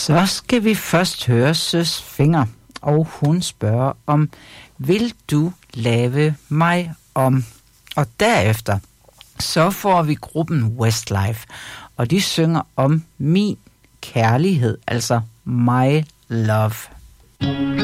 Så skal vi først høre Søs Finger, og hun spørger om, vil du lave mig om? Og derefter, så får vi gruppen Westlife, og de synger om min kærlighed, altså my love.